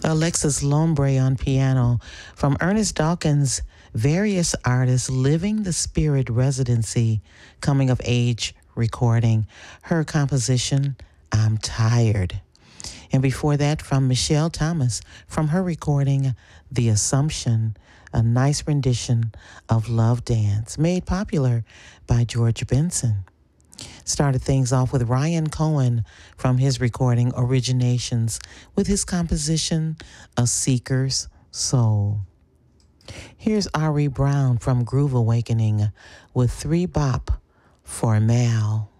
Alexis Lombre on piano. From Ernest Dawkins' Various Artists Living the Spirit Residency Coming of Age recording, her composition, I'm Tired. And before that, from Michelle Thomas, from her recording, The Assumption, a nice rendition of Love Dance, made popular by George Benson. Started things off with Ryan Cohen from his recording Originations with his composition A Seeker's Soul. Here's Ari Brown from Groove Awakening with 3 Bop for Mal.